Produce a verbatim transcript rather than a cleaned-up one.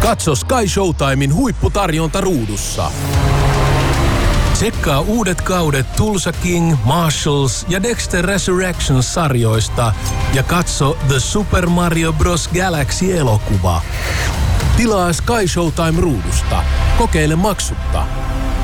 Katso Sky Showtimein huipputarjonta ruudussa. Tsekkaa uudet kaudet Tulsa King, Marshalls ja Dexter Resurrections-sarjoista ja katso The Super Mario Bros. Galaxy-elokuva. Tilaa Sky Showtime ruudusta. Kokeile maksutta.